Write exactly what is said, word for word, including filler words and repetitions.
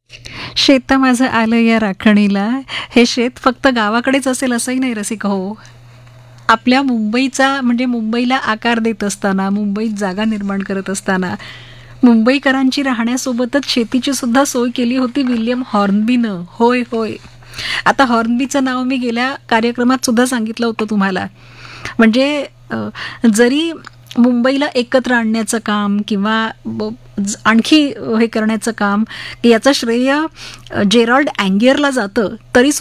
शेत माझं आलं या राखणीला. हे शेत फक्त गावाकडेच असेल असंही नाही रसिका हो. आपल्या मुंबईचा म्हणजे मुंबईला आकार देत असताना, मुंबईत जागा निर्माण करत असताना मुंबईकरांची राहण्यासोबतच शेतीची सुद्धा सोय केली होती विल्यम हॉर्नबीनं. होय होय. आता हॉर्नबीचं नाव मी गेल्या कार्यक्रमात सुद्धा सांगितलं होतं तुम्हाला. म्हणजे अ, जरी मुंबईला एकत्र आणण्याचं काम किंवा ब- ज- आणखी हे करण्याचं काम याचं श्रेय अ, जेरॉल्ड अँगियरला जातं तरी